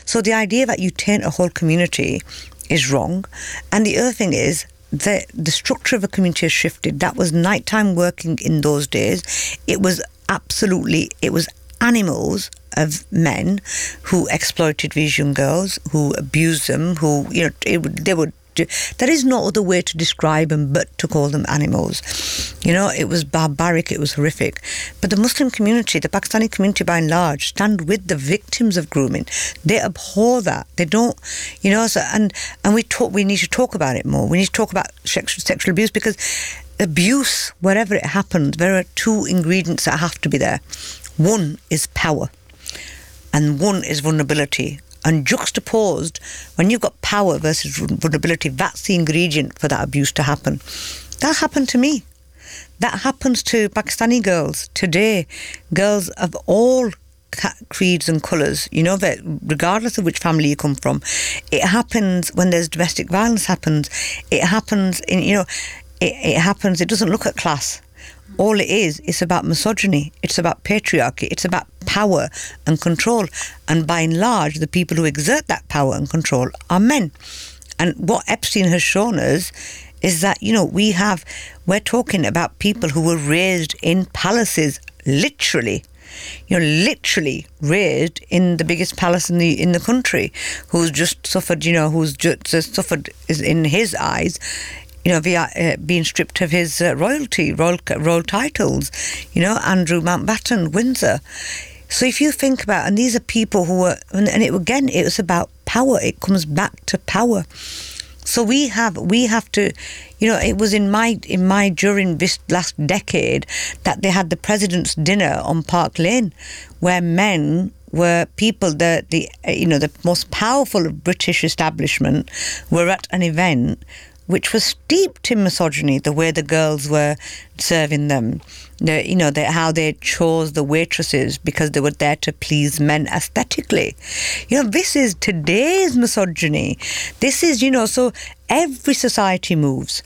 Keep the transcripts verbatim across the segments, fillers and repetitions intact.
So the idea that you taint a whole community is wrong. And the other thing is, the the structure of a community has shifted. That was nighttime working in those days. It was absolutely, it was animals of men who exploited these young girls, who abused them, who, you know, it, they would, there is no other way to describe them but to call them animals. You know, it was barbaric, it was horrific. But the Muslim community, the Pakistani community by and large, stand with the victims of grooming. They abhor that. They don't, you know, so, and, and we talk, we need to talk about it more. We need to talk about sexual, sexual abuse, because abuse, wherever it happens, there are two ingredients that have to be there. One is power, and one is vulnerability. And juxtaposed, when you've got power versus vulnerability, that's the ingredient for that abuse to happen. That happened to me. That happens to Pakistani girls today, girls of all creeds and colours, you know, that regardless of which family you come from. It happens when there's domestic violence happens. It happens in, you know, it, it happens, it doesn't look at class. All it is, it's about misogyny, it's about patriarchy, it's about power and control. And by and large, the people who exert that power and control are men. And what Epstein has shown us is that, you know, we have, we're talking about people who were raised in palaces, literally, you know, literally raised in the biggest palace in the in the country, who's just suffered, you know, who's just suffered, is in his eyes, you know, via, uh, being stripped of his uh, royalty, royal, royal titles, you know, Andrew Mountbatten, Windsor. So if you think about, and these are people who were, and, and it, again, it was about power. It comes back to power. So we have, we have to, you know, it was in my, in my, during this last decade that they had the President's Dinner on Park Lane, where men were people, the, the, you know, the most powerful British establishment were at an event which was steeped in misogyny, the way the girls were serving them, the, you know, the, how they chose the waitresses because they were there to please men aesthetically. You know, this is today's misogyny. This is, you know, so every society moves.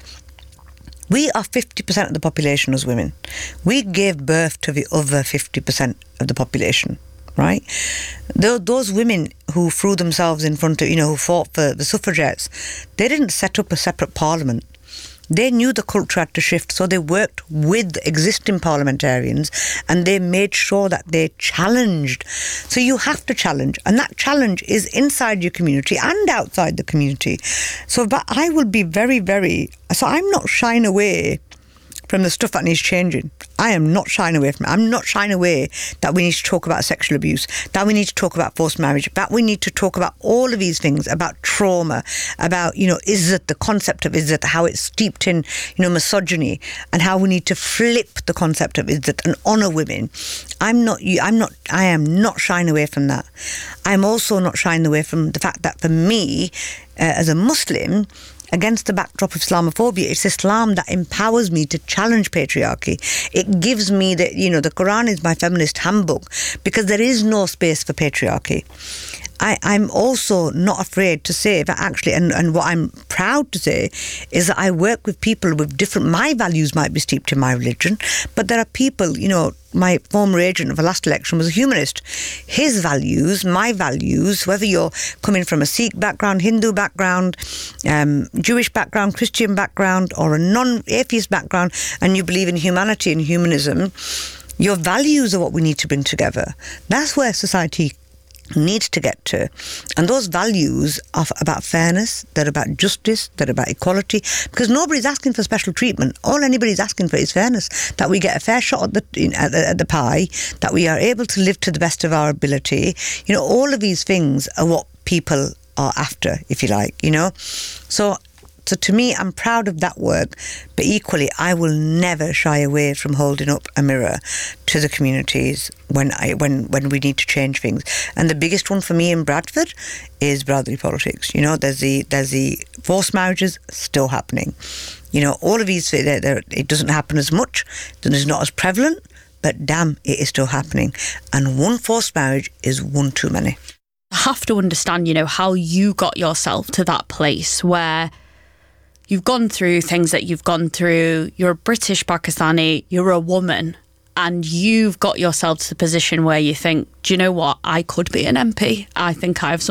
We are fifty percent of the population as women. We gave birth to the other fifty percent of the population. Right? Those women who threw themselves in front of, you know, who fought for the suffragettes, they didn't set up a separate parliament. They knew the culture had to shift, so they worked with existing parliamentarians and they made sure that they challenged. So you have to challenge, and that challenge is inside your community and outside the community. So but I will be very, very, so I'm not shying away from the stuff that needs changing. I am not shying away from it. I'm not shying away that we need to talk about sexual abuse, that we need to talk about forced marriage, that we need to talk about all of these things, about trauma, about, you know, izzat, the concept of izzat, how it's steeped in, you know, misogyny, and how we need to flip the concept of izzat and honour women. I'm not, I'm not, I am not shying away from that. I'm also not shying away from the fact that for me, uh, as a Muslim, against the backdrop of Islamophobia, it's Islam that empowers me to challenge patriarchy. It gives me the, you know, the Quran is my feminist handbook because there is no space for patriarchy. I, I'm also not afraid to say that actually, and, and what I'm proud to say is that I work with people with different, my values might be steeped in my religion, but there are people, you know, my former agent of the last election was a humanist. His values, my values, whether you're coming from a Sikh background, Hindu background, um, Jewish background, Christian background, or a non-atheist background, and you believe in humanity and humanism, your values are what we need to bring together. That's where society needs to get to. And those values are about fairness, they're about justice, they're about equality, because nobody's asking for special treatment. All anybody's asking for is fairness, that we get a fair shot at the, at the, at the pie, that we are able to live to the best of our ability. You know, all of these things are what people are after, if you like, you know. So So to me, I'm proud of that work, but equally, I will never shy away from holding up a mirror to the communities when I when when we need to change things. And the biggest one for me in Bradford is brotherly politics. You know, there's the there's the forced marriages still happening. You know, all of these, they're, they're, it doesn't happen as much, it's not as prevalent, but damn, it is still happening. And one forced marriage is one too many. I have to understand, you know, how you got yourself to that place where you've gone through things that you've gone through. You're a British Pakistani, you're a woman, and you've got yourself to the position where you think, do you know what, I could be an M P. I think I have some